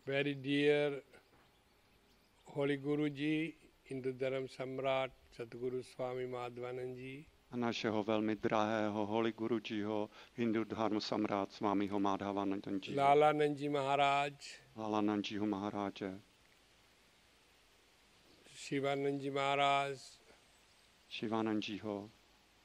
very dear Holy Guruji, Hindu Dharam Samrat Sadguru Swami Madhvanand ji, a našeho velmi drahého Holy Gurujiho, Hindu Dharma Samrat Swamiho Madhavanandaji, Lalanand ji Maharaj, Lalanandjiho Maharáže, Shivanand ji Maharaj, Shivanandjiho,